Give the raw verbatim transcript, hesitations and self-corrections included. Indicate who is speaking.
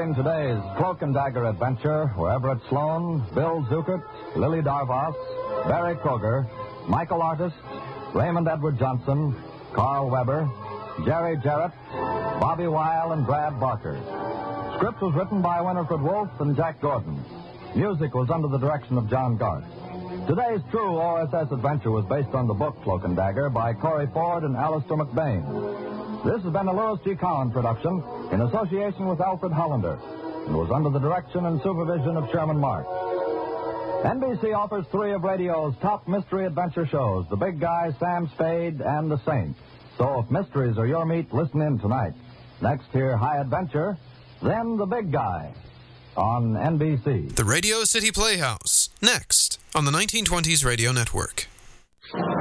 Speaker 1: Starting today's Cloak and Dagger adventure were Everett Sloan, Bill Zuckert, Lily Darvas, Barry Kroger, Michael Artist, Raymond Edward Johnson, Carl Weber, Jerry Jarrett, Bobby Weil, and Brad Barker. Script was written by Winifred Wolfe and Jack Gordon. Music was under the direction of John Garth. Today's true O S S adventure was based on the book Cloak and Dagger by Corey Ford and Alistair McBain. This has been a Louis G. Cowan production in association with Alfred Hollander and was under the direction and supervision of Sherman March. N B C offers three of radio's top mystery adventure shows, The Big Guy, Sam Spade, and The Saint. So if mysteries are your meat, listen in tonight. Next, hear High Adventure, then The Big Guy on N B C.
Speaker 2: The Radio City Playhouse, next on the nineteen twenties Radio Network.